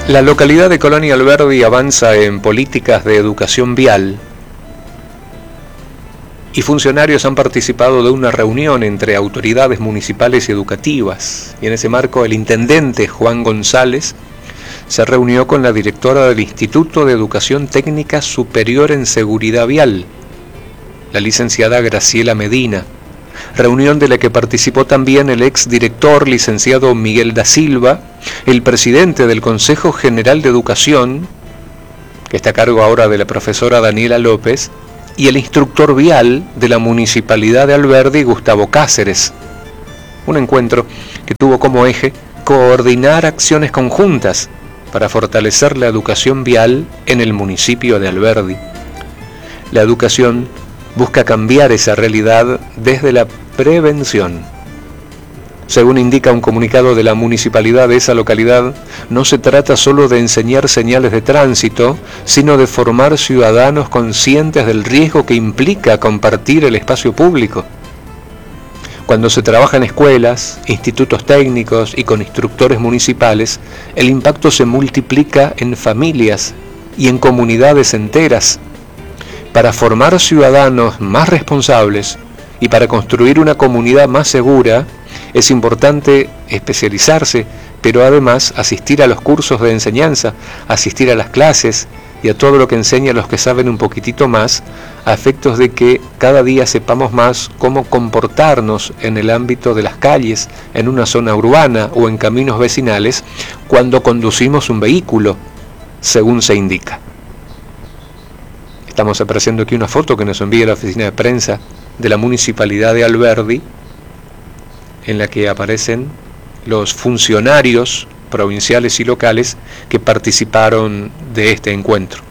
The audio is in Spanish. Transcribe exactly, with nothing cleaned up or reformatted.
La localidad de Colonia Alberdi avanza en políticas de educación vial y funcionarios han participado de una reunión entre autoridades municipales y educativas. Y en ese marco el intendente Juan González se reunió con la directora del Instituto de Educación Técnica Superior en Seguridad Vial, la licenciada Graciela Medina. Reunión de la que participó también el exdirector licenciado Miguel da Silva, el presidente del Consejo General de Educación, que está a cargo ahora de la profesora Daniela López, y el instructor vial de la Municipalidad de Alberdi, Gustavo Cáceres. Un encuentro que tuvo como eje coordinar acciones conjuntas para fortalecer la educación vial en el municipio de Alberdi. La educación busca cambiar esa realidad desde la prevención. Según indica un comunicado de la municipalidad de esa localidad, no se trata solo de enseñar señales de tránsito, sino de formar ciudadanos conscientes del riesgo que implica compartir el espacio público. Cuando se trabaja en escuelas, institutos técnicos y con instructores municipales, el impacto se multiplica en familias y en comunidades enteras. Para formar ciudadanos más responsables y para construir una comunidad más segura, es importante especializarse, pero además asistir a los cursos de enseñanza, asistir a las clases y a todo lo que enseña a los que saben un poquitito más, a efectos de que cada día sepamos más cómo comportarnos en el ámbito de las calles, en una zona urbana o en caminos vecinales, cuando conducimos un vehículo, según se indica. Estamos apreciando aquí una foto que nos envía la oficina de prensa de la Municipalidad de Alberdi, en la que aparecen los funcionarios provinciales y locales que participaron de este encuentro.